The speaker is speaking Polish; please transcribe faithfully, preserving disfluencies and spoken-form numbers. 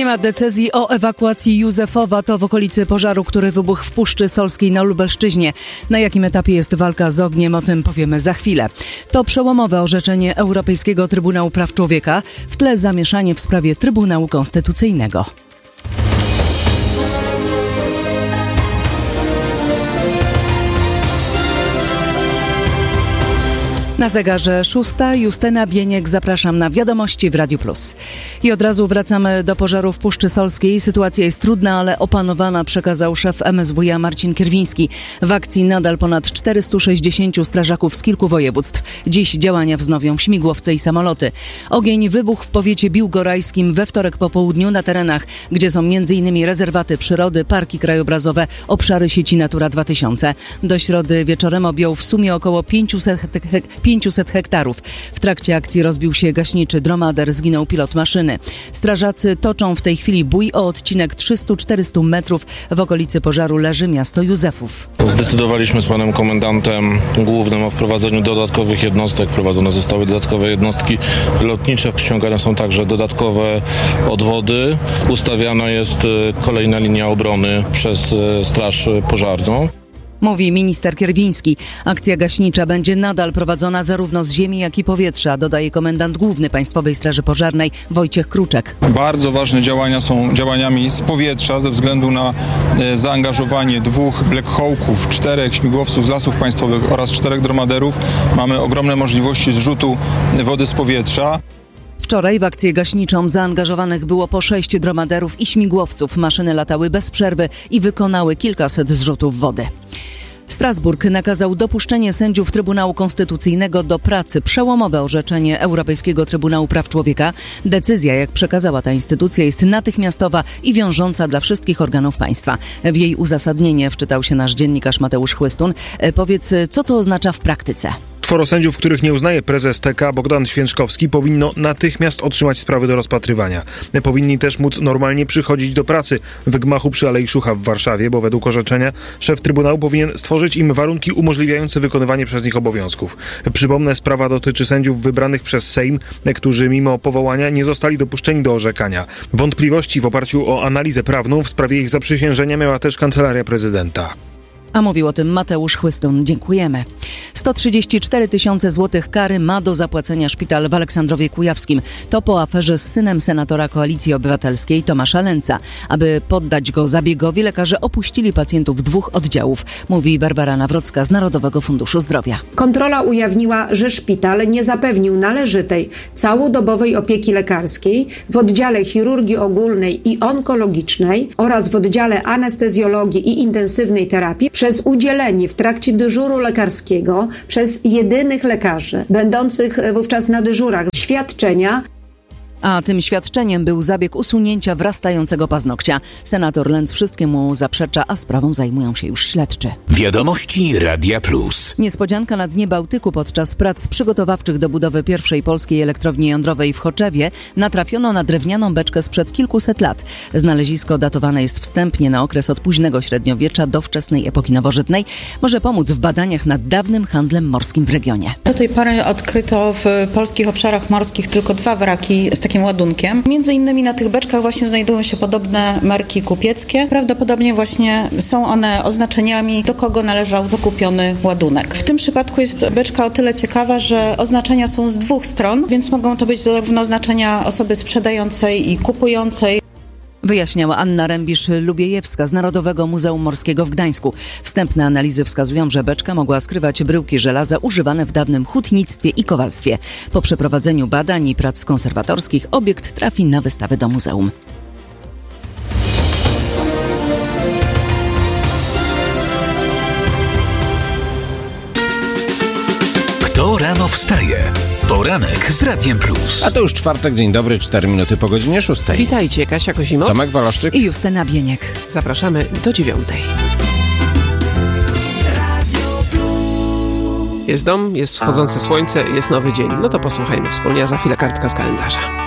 ma decyzji o ewakuacji Józefowa. To w okolicy pożaru, który wybuchł w Puszczy Solskiej na Lubelszczyźnie. Na jakim etapie jest walka z ogniem, o tym powiemy za chwilę. To przełomowe orzeczenie Europejskiego Trybunału Praw Człowieka. W tle zamieszanie w sprawie Trybunału Konstytucyjnego. Na zegarze szósta, Justyna Bieniek, zapraszam na Wiadomości w Radiu Plus. I od razu wracamy do pożaru w Puszczy Solskiej. Sytuacja jest trudna, ale opanowana, przekazał szef M S W iA Marcin Kierwiński. W akcji nadal ponad czterystu sześćdziesięciu strażaków z kilku województw. Dziś działania wznowią śmigłowce i samoloty. Ogień wybuchł w powiecie biłgorajskim we wtorek po południu na terenach, gdzie są między innymi rezerwaty przyrody, parki krajobrazowe, obszary sieci Natura dwa tysiące. Do środy wieczorem objął w sumie około pięćset pięćset hektarów. W trakcie akcji rozbił się gaśniczy dromader, zginął pilot maszyny. Strażacy toczą w tej chwili bój o odcinek trzysta czterysta metrów. W okolicy pożaru leży miasto Józefów. Zdecydowaliśmy z panem komendantem głównym o wprowadzeniu dodatkowych jednostek. Wprowadzone zostały dodatkowe jednostki lotnicze. Ściągane są także dodatkowe odwody. Ustawiana jest kolejna linia obrony przez Straż Pożarną. Mówi minister Kierwiński. Akcja gaśnicza będzie nadal prowadzona zarówno z ziemi, jak i powietrza, dodaje komendant główny Państwowej Straży Pożarnej Wojciech Kruczek. Bardzo ważne działania są działaniami z powietrza ze względu na e, zaangażowanie dwóch Black Hawków, czterech śmigłowców z Lasów Państwowych oraz czterech dromaderów. Mamy ogromne możliwości zrzutu wody z powietrza. Wczoraj w akcję gaśniczą zaangażowanych było po sześć dromaderów i śmigłowców. Maszyny latały bez przerwy i wykonały kilkaset zrzutów wody. Strasburg nakazał dopuszczenie sędziów Trybunału Konstytucyjnego do pracy. Przełomowe orzeczenie Europejskiego Trybunału Praw Człowieka. Decyzja, jak przekazała ta instytucja, jest natychmiastowa i wiążąca dla wszystkich organów państwa. W jej uzasadnienie wczytał się nasz dziennikarz Mateusz Chłystun. Powiedz, co to oznacza w praktyce? Czworo sędziów, których nie uznaje prezes T K Bogdan Święczkowski, powinno natychmiast otrzymać sprawy do rozpatrywania. Powinni też móc normalnie przychodzić do pracy w gmachu przy Alei Szucha w Warszawie, bo według orzeczenia szef Trybunału powinien stworzyć im warunki umożliwiające wykonywanie przez nich obowiązków. Przypomnę, sprawa dotyczy sędziów wybranych przez Sejm, którzy mimo powołania nie zostali dopuszczeni do orzekania. Wątpliwości w oparciu o analizę prawną w sprawie ich zaprzysiężenia miała też Kancelaria Prezydenta. A mówił o tym Mateusz Chłystun. Dziękujemy. sto trzydzieści cztery tysiące złotych kary ma do zapłacenia szpital w Aleksandrowie Kujawskim. To po aferze z synem senatora Koalicji Obywatelskiej Tomasza Lęca. Aby poddać go zabiegowi, lekarze opuścili pacjentów dwóch oddziałów, mówi Barbara Nawrocka z Narodowego Funduszu Zdrowia. Kontrola ujawniła, że szpital nie zapewnił należytej całodobowej opieki lekarskiej w oddziale chirurgii ogólnej i onkologicznej oraz w oddziale anestezjologii i intensywnej terapii przez udzielenie w trakcie dyżuru lekarskiego przez jedynych lekarzy będących wówczas na dyżurach świadczenia. A tym świadczeniem był zabieg usunięcia wrastającego paznokcia. Senator Lęc wszystkiemu zaprzecza, a sprawą zajmują się już śledczy. Wiadomości Radia Plus. Niespodzianka na dnie Bałtyku. Podczas prac przygotowawczych do budowy pierwszej polskiej elektrowni jądrowej w Choczewie natrafiono na drewnianą beczkę sprzed kilkuset lat. Znalezisko datowane jest wstępnie na okres od późnego średniowiecza do wczesnej epoki nowożytnej. Może pomóc w badaniach nad dawnym handlem morskim w regionie. Do tej pory odkryto w polskich obszarach morskich tylko dwa wraki z takim ładunkiem. Między innymi na tych beczkach właśnie znajdują się podobne marki kupieckie. Prawdopodobnie właśnie są one oznaczeniami, do kogo należał zakupiony ładunek. W tym przypadku jest beczka o tyle ciekawa, że oznaczenia są z dwóch stron, więc mogą to być zarówno oznaczenia osoby sprzedającej i kupującej. Wyjaśniała Anna Rębisz-Lubiejewska z Narodowego Muzeum Morskiego w Gdańsku. Wstępne analizy wskazują, że beczka mogła skrywać bryłki żelaza używane w dawnym hutnictwie i kowalstwie. Po przeprowadzeniu badań i prac konserwatorskich obiekt trafi na wystawę do muzeum. Kto rano wstaje? Poranek z Radiem Plus. A to już czwartek, dzień dobry, cztery minuty po godzinie szóstej. Witajcie, Kasia Kozimow, Tomek Waloszczyk i Justyna Bieniek. Zapraszamy do dziewiątej. Jest dom, jest wschodzące słońce, jest nowy dzień. No to posłuchajmy wspólnie, a za chwilę kartka z kalendarza.